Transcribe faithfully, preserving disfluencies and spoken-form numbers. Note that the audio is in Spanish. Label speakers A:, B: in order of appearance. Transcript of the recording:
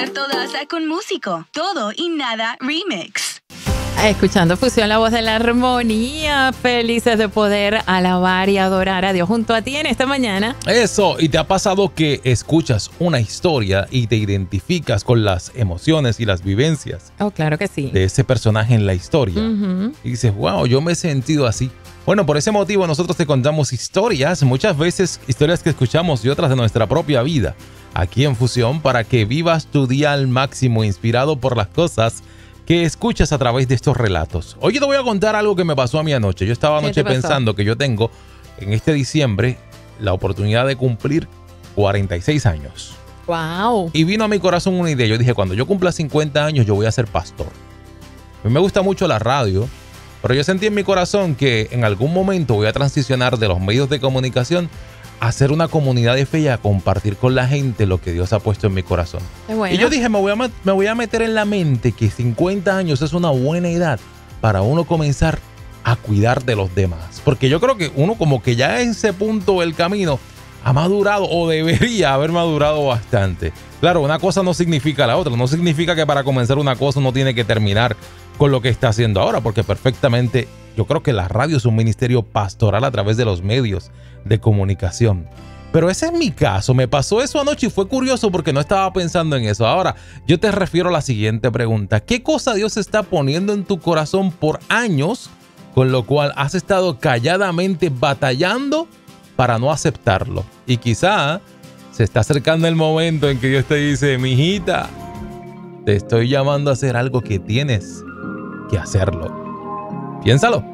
A: todaza con músico. Todo y nada remix.
B: Escuchando Fusión, la voz de la armonía. Felices de poder alabar y adorar a Dios junto a ti en esta mañana.
C: Eso, ¿y te ha pasado que escuchas una historia y te identificas con las emociones y las vivencias?
B: Oh, claro que sí.
C: De ese personaje en la historia.
B: Uh-huh.
C: Y dices, wow, yo me he sentido así. Bueno, por ese motivo nosotros te contamos historias, muchas veces historias que escuchamos y otras de nuestra propia vida, aquí en Fusión, para que vivas tu día al máximo inspirado por las cosas que escuchas a través de estos relatos. Hoy te voy a contar algo que me pasó a mí anoche. Yo estaba anoche pensando que yo tengo en este diciembre la oportunidad de cumplir cuarenta y seis años.
B: Wow.
C: Y vino a mi corazón una idea. Yo dije, cuando yo cumpla cincuenta años, yo voy a ser pastor. A mí me gusta mucho la radio, pero yo sentí en mi corazón que en algún momento voy a transicionar de los medios de comunicación a hacer una comunidad de fe y a compartir con la gente lo que Dios ha puesto en mi corazón.
B: Bueno.
C: Y yo dije, me voy, a, me voy a meter en la mente que cincuenta años es una buena edad para uno comenzar a cuidar de los demás. Porque yo creo que uno como que ya en ese punto del camino ha madurado o debería haber madurado bastante. Claro, una cosa no significa la otra. No significa que para comenzar una cosa uno tiene que terminar con lo que está haciendo ahora, porque perfectamente yo creo que la radio es un ministerio pastoral a través de los medios de comunicación. Pero ese es mi caso, me pasó eso anoche y fue curioso porque no estaba pensando en eso. Ahora, yo te refiero a la siguiente pregunta. ¿Qué cosa Dios está poniendo en tu corazón por años, con lo cual has estado calladamente batallando para no aceptarlo? Y quizá se está acercando el momento en que Dios te dice, mijita, te estoy llamando a hacer algo que tienes que hacerlo. Piénsalo.